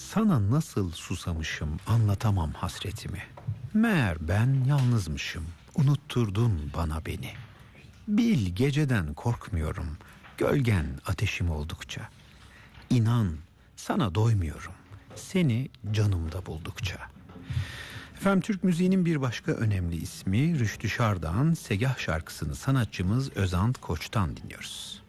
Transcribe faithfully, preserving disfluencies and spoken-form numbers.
Sana nasıl susamışım, anlatamam hasretimi. Meğer ben yalnızmışım, unutturdun bana beni. Bil geceden korkmuyorum, gölgen ateşim oldukça. İnan sana doymuyorum, seni canımda buldukça. Efendim, Türk müziğinin bir başka önemli ismi Rüştü Şardağ'ın Segah şarkısını sanatçımız Özant Koç'tan dinliyoruz.